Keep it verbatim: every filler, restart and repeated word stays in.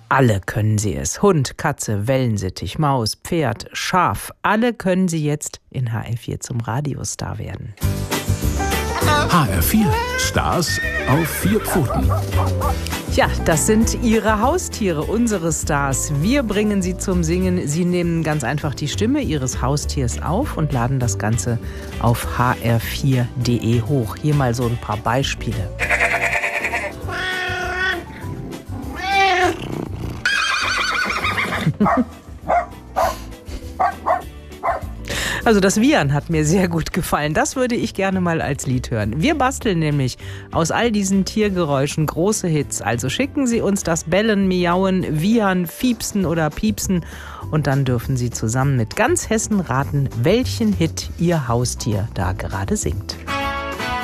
Alle können sie es. Hund, Katze, Wellensittich, Maus, Pferd, Schaf. Alle können sie jetzt in H R vier zum Radiostar werden. H R vier. Stars auf vier Pfoten. Ja, das sind ihre Haustiere, unsere Stars. Wir bringen sie zum Singen. Sie nehmen ganz einfach die Stimme ihres Haustiers auf und laden das Ganze auf h r vier punkt d e hoch. Hier mal so ein paar Beispiele. Also das Wiehern hat mir sehr gut gefallen. Das würde ich gerne mal als Lied hören. Wir basteln nämlich aus all diesen Tiergeräuschen große Hits. Also schicken Sie uns das Bellen, Miauen, Wiehern, Fiepsen oder Piepsen und dann dürfen Sie zusammen mit ganz Hessen raten, welchen Hit Ihr Haustier da gerade singt.